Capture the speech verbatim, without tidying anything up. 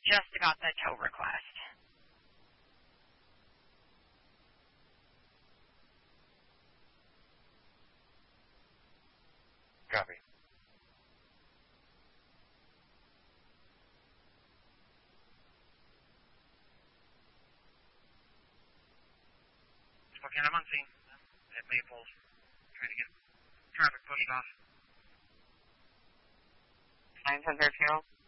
just about the tow request. Copy. Okay, I'm on scene at Maples, trying to get traffic pushed off. Signs of their fuel.